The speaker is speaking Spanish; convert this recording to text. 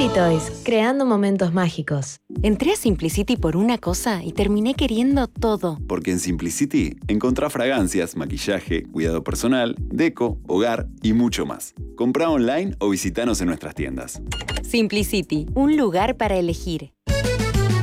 Simply Toys, creando momentos mágicos. Entré a Simplicity por una cosa y terminé queriendo todo. Porque en Simplicity encontrá fragancias, maquillaje, cuidado personal, deco, hogar y mucho más. Comprá online o visitanos en nuestras tiendas. Simplicity, un lugar para elegir.